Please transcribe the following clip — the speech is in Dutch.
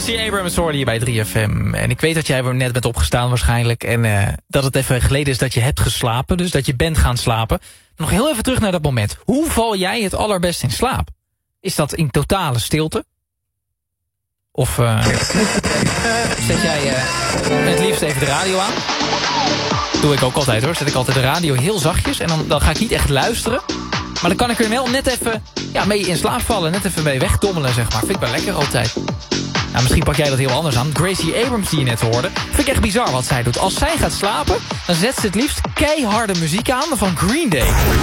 Gracie Abrams hoorde je bij 3FM. En ik weet dat jij er net bent opgestaan waarschijnlijk. En dat het even geleden is dat je hebt geslapen. Dus dat je bent gaan slapen. Nog heel even terug naar dat moment. Hoe val jij het allerbest in slaap? Is dat in totale stilte? Of zet jij het liefst even de radio aan? Doe ik ook altijd hoor. Zet ik altijd de radio heel zachtjes. En dan ga ik niet echt luisteren. Maar dan kan ik er wel net even mee in slaap vallen. Net even mee wegdommelen, zeg maar. Vind ik wel lekker altijd. Nou, misschien pak jij dat heel anders aan. Gracie Abrams die je net hoorde. Vind ik echt bizar wat zij doet. Als zij gaat slapen, dan zet ze het liefst keiharde muziek aan van Green Day.